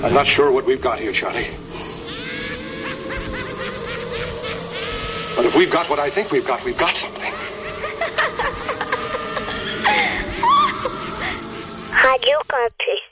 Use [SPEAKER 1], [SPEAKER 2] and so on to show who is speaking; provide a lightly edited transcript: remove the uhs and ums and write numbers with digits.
[SPEAKER 1] I'm not sure what we've got here, Charlie. But if we've got what I think we've got something.
[SPEAKER 2] Radio Campus.